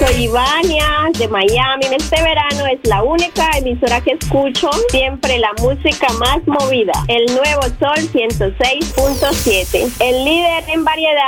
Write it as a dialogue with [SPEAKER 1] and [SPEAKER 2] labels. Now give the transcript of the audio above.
[SPEAKER 1] Soy Ivania de Miami. Este verano es la única emisora que escucho. Siempre la música más movida. El Nuevo Sol 106.7. El líder en variedad.